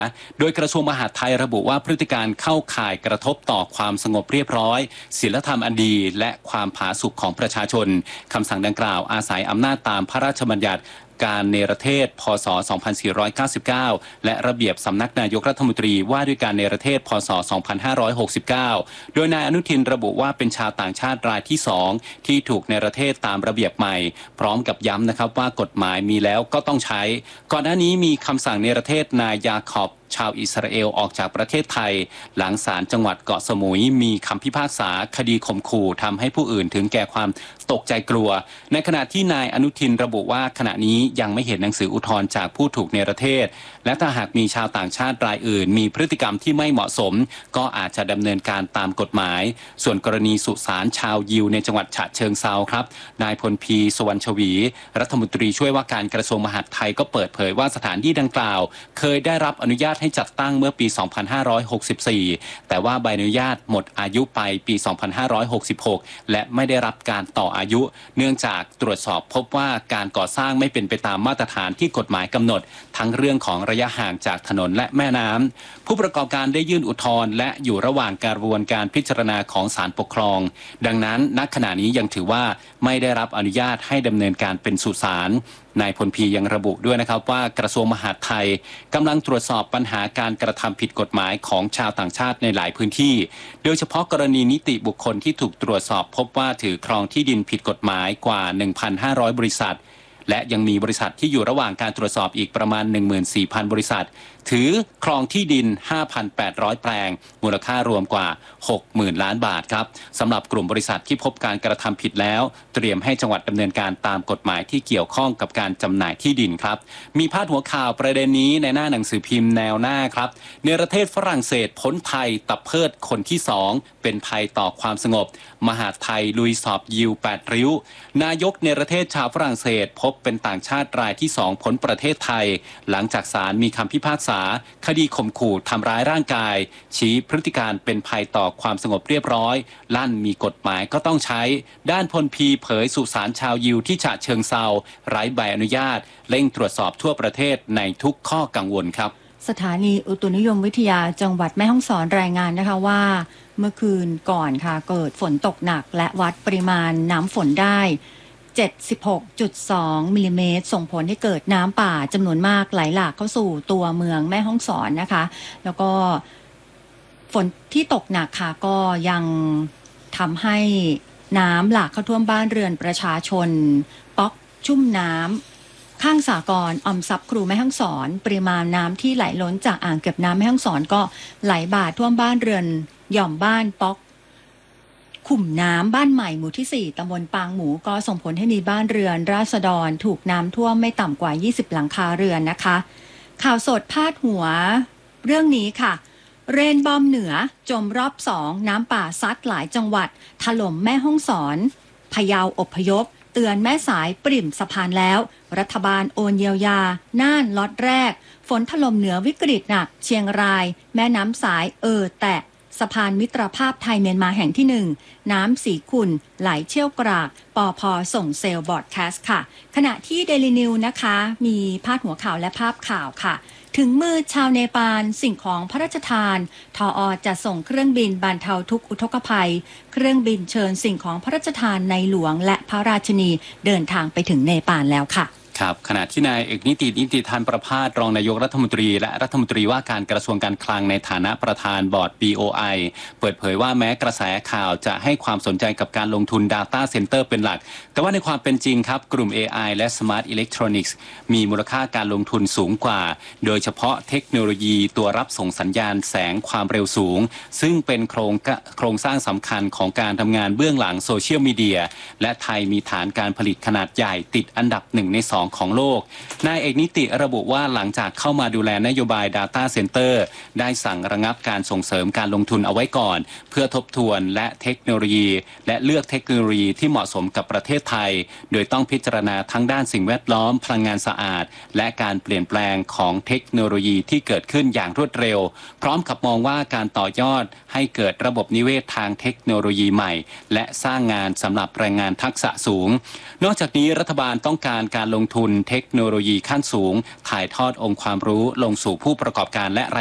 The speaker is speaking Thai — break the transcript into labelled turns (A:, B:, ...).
A: โดยกระทรวงมหาดไทยระบุว่าพฤติการเข้าข่ายกระทบต่อความสงบเรียบร้อยศีลธรรมอันดีและความผาสุกของประชาชนคำสั่งดังกล่าวอาศัยอำนาจตามพระราชบัญญัติการเนรเทศพศ 2499 และระเบียบสำนักนายกรัฐมนตรีว่าด้วยการเนรเทศพศ 2569 โดยนายอนุทินระบุว่าเป็นชาวต่างชาติรายที่ 2 ที่ถูกเนรเทศตามระเบียบใหม่พร้อมกับย้ำนะครับว่ากฎหมายมีแล้วก็ต้องใช้ก่อนหน้านี้มีคำสั่งเนรเทศนายยาคอบชาวอิสราเอลออกจากประเทศไทยหลังศาลจังหวัดเกาะสมุยมีคำพิพากษาคดีข่มขู่ทำให้ผู้อื่นถึงแก่ความตกใจกลัวในขณะที่นายอนุทินระบุว่าขณะนี้ยังไม่เห็นหนังสืออุทธรณ์จากผู้ถูกเนรเทศและถ้าหากมีชาวต่างชาติรายอื่นมีพฤติกรรมที่ไม่เหมาะสมก็อาจจะดำเนินการตามกฎหมายส่วนกรณีสุสานชาวยิวในจังหวัดฉะเชิงเทราครับนายพลพีสุวรรณชวีรัฐมนตรีช่วยว่าการกระทรวงมหาดไทยก็เปิดเผยว่าสถานที่ดังกล่าวเคยได้รับอนุญาตให้จัดตั้งเมื่อปี 2564 แต่ว่าใบอนุญาตหมดอายุไปปี 2566 และไม่ได้รับการต่ออายุเนื่องจากตรวจสอบพบว่าการก่อสร้างไม่เป็นไปตามมาตรฐานที่กฎหมายกำหนดทั้งเรื่องของระยะห่างจากถนนและแม่น้ำผู้ประกอบการได้ยื่นอุทธรณ์และอยู่ระหว่างกระบวนการพิจารณาของศาลปกครองดังนั้นณขณะนี้ยังถือว่าไม่ได้รับอนุญาตให้ดำเนินการเป็นสุสานนายพลพียังระบุด้วยนะครับว่ากระทรวงมหาดไทยกำลังตรวจสอบปัญหาการกระทำผิดกฎหมายของชาวต่างชาติในหลายพื้นที่โดยเฉพาะกรณีนิติบุคคลที่ถูกตรวจสอบพบว่าถือครองที่ดินผิดกฎหมายกว่า 1,500 บริษัทและยังมีบริษัทที่อยู่ระหว่างการตรวจสอบอีกประมาณ 14,000 บริษัทถือครองที่ดิน 5,800 แปลงมูลค่ารวมกว่า 60,000 ล้านบาทครับสำหรับกลุ่มบริษัทที่พบการกระทำผิดแล้วเตรียมให้จังหวัดดำเนินการตามกฎหมายที่เกี่ยวข้องกับการจำหน่ายที่ดินครับมีพาดหัวข่าวประเด็นนี้ในหน้าหนังสือพิมพ์แนวหน้าครับเนรเทศฝรั่งเศสพ้นไทยตะเพิดคนที่ 2เป็นภัยต่อความสงบมหาดไทยลุยสอบยิว8ริ้วนายกเนรเทศชาวฝรั่งเศสพบเป็นต่างชาติรายที่ 2พ้นประเทศไทยหลังจากศาลมีคำพิพากษาคดีข่มขู่ทำร้ายร่างกายชี้พฤติการเป็นภัยต่อความสงบเรียบร้อยลั่นมีกฎหมายก็ต้องใช้ด้านพลพีเผยสุสานชาวยิวที่ฉะเชิงเทราไร้ใบอนุญาตเร่งตรวจสอบทั่วประเทศในทุกข้อกังวลครับ
B: สถานีอุตุนิยมวิทยาจังหวัดแม่ฮ่องสอนรายงานนะคะว่าเมื่อคืนก่อนค่ะเกิดฝนตกหนักและวัดปริมาณน้ำฝนได้76.2 มิลลิเมตรส่งผลให้เกิดน้ำป่าจำนวนมากไหลหลากเข้าสู่ตัวเมืองแม่ฮ่องสอนนะคะแล้วก็ฝนที่ตกหนักค่ะก็ยังทำให้น้ำหลากเข้าท่วมบ้านเรือนประชาชนป๊อกชุ่มน้ำข้างสหกรณ์ออมทรัพย์ครูแม่ฮ่องสอนปริมาณน้ำที่ไหลล้นจากอ่างเก็บน้ำแม่ฮ่องสอนก็ไหลบ่าท่วมบ้านเรือนหย่อมบ้านป๊อกขุมน้ำบ้านใหม่หมู่ที่ 4 ตำบลปางหมูก็ส่งผลให้มีบ้านเรือนราษฎรถูกน้ำท่วมไม่ต่ำกว่า 20 หลังคาเรือนนะคะข่าวสดพาดหัวเรื่องนี้ค่ะเรนบอมเหนือจมรอบ 2น้ำป่าซัดหลายจังหวัดถล่มแม่ฮ่องสอนพะเยาอพยพเตือนแม่สายปริ่มสะพานแล้วรัฐบาลโอนเยียวยาน่านล็อตแรกฝนถล่มเหนือวิกฤตหนักเชียงรายแม่น้ำสายแตะสะพานมิตรภาพไทยเมียนมาแห่งที่ 1น้ำสีขุ่นไหลเชี่ยวกรากปพส่งเซลล์บอร์ดแคสต์ค่ะขณะที่เดลินิวนะคะมีพาดหัวข่าวและภาพข่าวค่ะถึงมือชาวเนปาลสิ่งของพระราชทานทอ.จะส่งเครื่องบินบรรเทาทุกอุทกภัยเครื่องบินเชิญสิ่งของพระราชทานในหลวงและพระราชินีเดินทางไปถึงเนปาลแล้วค่ะ
A: ครับขณะที่นายเอกนิติธานประภาสรองนายกรัฐมนตรีและรัฐมนตรีว่าการกระทรวงการคลังในฐานะประธานบอร์ด BOI เปิดเผยว่าแม้กระแสข่าวจะให้ความสนใจกับการลงทุน Data Center เป็นหลักแต่ว่าในความเป็นจริงครับกลุ่ม AI และ Smart Electronics มีมูลค่าการลงทุนสูงกว่าโดยเฉพาะเทคโนโลยีตัวรับส่งสัญญาณแสงความเร็วสูงซึ่งเป็นโครงสร้างสำคัญของการทำงานเบื้องหลังโซเชียลมีเดียและไทยมีฐานการผลิตขนาดใหญ่ติดอันดับ1 ใน 2ของโลกนายเอกนิติระบุว่าหลังจากเข้ามาดูแลนโยบาย Data Center ได้สั่งระงับการส่งเสริมการลงทุนเอาไว้ก่อนเพื่อทบทวนและเทคโนโลยีและเลือกเทคโนโลยีที่เหมาะสมกับประเทศไทยโดยต้องพิจารณาทั้งด้านสิ่งแวดล้อมพลังงานสะอาดและการเปลี่ยนแปลงของเทคโนโลยีที่เกิดขึ้นอย่างรวดเร็วพร้อมกับมองว่าการต่อยอดให้เกิดระบบนิเวศทางเทคโนโลยีใหม่และสร้างงานสำหรับแรงงานทักษะสูงนอกจากนี้รัฐบาลต้องการการลงทุนเทคโนโลยีขั้นสูงถ่ายทอดองค์ความรู้ลงสู่ผู้ประกอบการและ